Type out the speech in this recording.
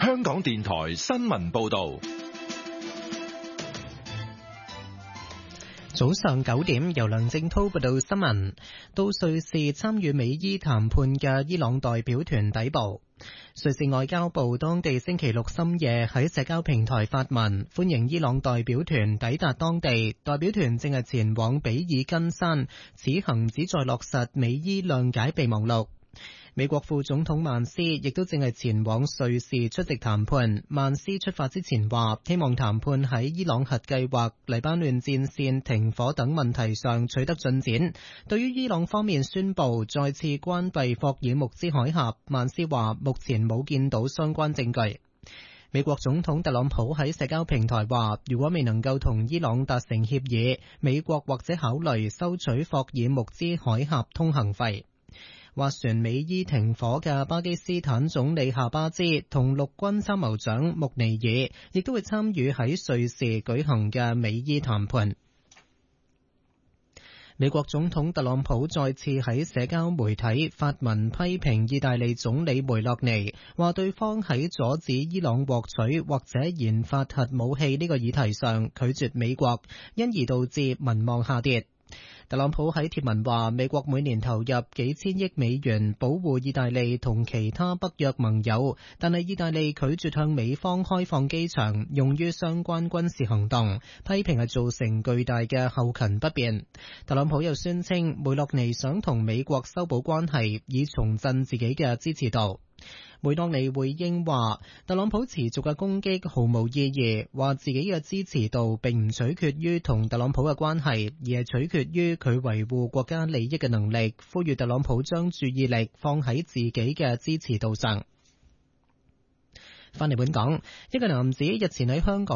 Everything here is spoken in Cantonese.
香港電台新聞報道。 早上9點，由梁正濤報道新聞。到瑞士參與美伊談判嘅伊朗代表團抵埗。瑞士外交部當地星期六深夜喺社交平台發文，歡迎伊朗代表團抵達當地。代表團正係前往比爾根山，此行旨在落實美伊諒解備忘錄。美國副總統曼斯亦都正係前往瑞士出席談判。曼斯出發之前話，希望談判喺伊朗核計劃、黎巴嫩戰線停火等問題上取得進展。對於伊朗方面宣布再次關閉霍爾木茲海峽，曼斯話目前冇見到相關證據。美國總統特朗普喺社交平台話，如果未能夠同伊朗達成協議，美國或者考慮收取霍爾木茲海峽通行費。斡旋美伊停火嘅巴基斯坦總理夏巴茲同陸軍參謀長穆尼爾亦都會參與喺瑞士舉行嘅美伊談判。美國總統特朗普再次喺社交媒體發文批評意大利總理梅洛尼，話對方喺阻止伊朗獲取或者研發核武器呢個議題上拒絕美國，因而導致民望下跌。特朗普喺貼文話，美國每年投入幾千億美元保護意大利同其他北約盟友，但係意大利拒絕向美方開放機場用於相關軍事行動，批評係造成巨大嘅後勤不便。特朗普又宣稱梅洛尼想同美國修補關係，以重振自己嘅支持度。梅洛尼回應話，特朗普持續嘅攻擊毫無意義，話自己嘅支持度並唔取決於同特朗普嘅關係，而係取決於佢維護國家利益嘅能力，呼籲特朗普將注意力放喺自己嘅支持度上。返嚟本港，一個男子日前喺香港